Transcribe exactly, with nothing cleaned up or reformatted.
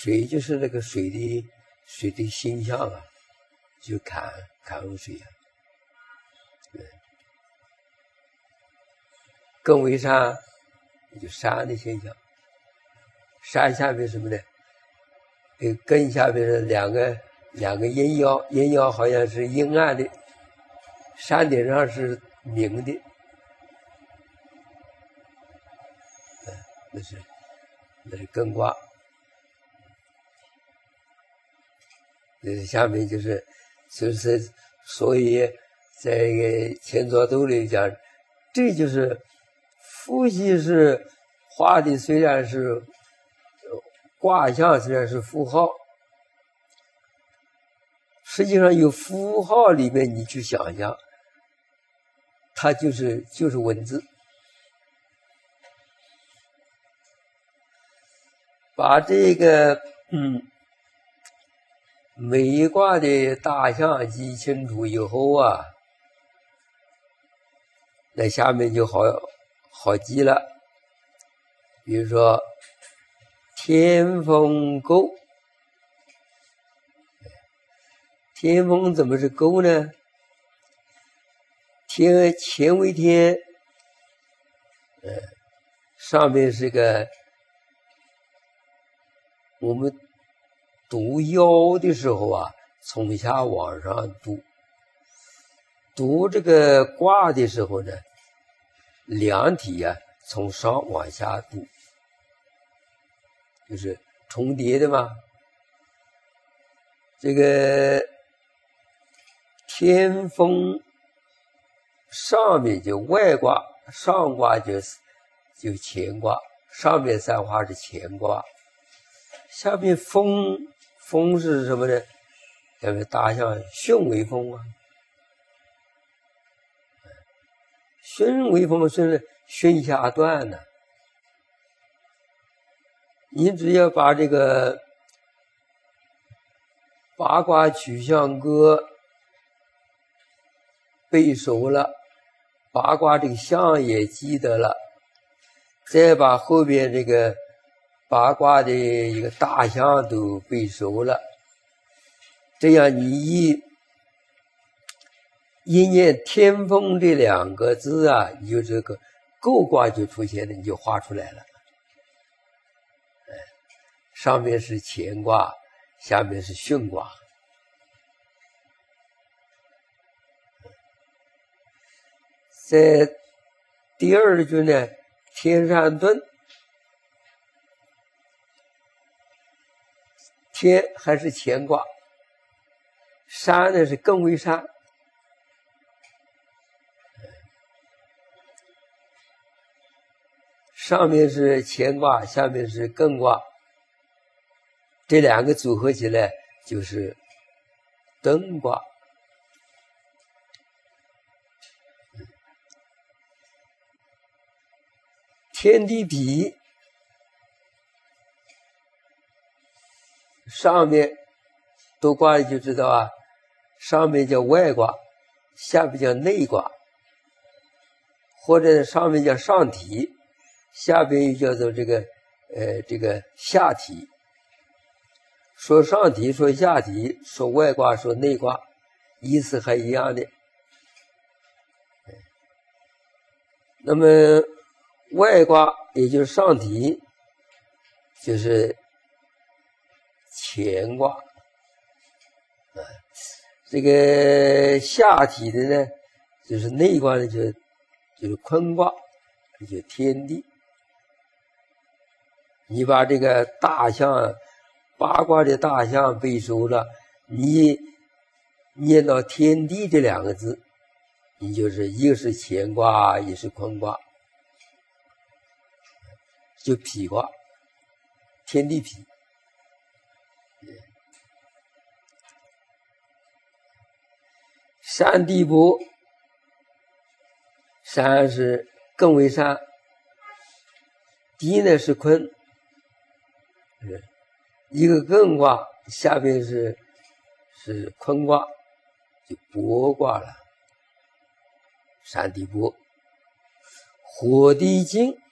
水就是那个水的水的形象啊，就坎坎河水啊。对，艮为山，就山的现象。山下面什么呢？这艮下面是两个两个阴爻，阴爻好像是阴暗的，山顶上是明的。那是那是艮卦。这下面就是就是所以在这个乾卦斗里讲，这就是伏羲是画的，虽然是卦象，虽然是符号，实际上有符号里面你去想象，它就是就是文字。把这个嗯每一卦的大象记清楚以后啊，那下面就好好记了。比如说天风姤，天风怎么是姤呢？天乾为天，呃，上面是个。我们读爻的时候啊，从下往上读；读这个卦的时候呢，两体啊从上往下读，就是重叠的嘛。这个天风上面就外卦，上卦就是就乾卦，上面三画是乾卦。下面风，风是什么呢？下面大象巽为风啊，巽为风是巽下断呢、啊。你只要把这个八卦取象歌背熟了，八卦这个象也记得了，再把后边这个八卦的一个大象都背熟了，这样你一一念天风这两个字啊，你就这个姤卦就出现了，你就画出来了。上面是乾卦，下面是巽卦。在第二句呢，天山遁。天还是乾卦，山呢是艮为山，上面是乾卦，下面是艮卦，这两个组合起来就是艮卦。天地痞，上面读卦就知道啊，上面叫外卦，下面叫内卦，或者上面叫上体，下边又叫做这个呃这个下体。说上体，说下体，说外卦，说内卦，意思还一样的。那么外卦也就是上体，就是乾卦，啊，这个下体的呢，就是内卦呢，就就是坤卦，就是天地。你把这个大象八卦的大象背熟了，你念到天地这两个字，你就是一个是乾卦，一是坤卦，就痞卦，天地痞。山地卜，山是艮为山，地呢是坤，一个艮卦，下边是是坤卦，就剥卦了。山地卜，火地金，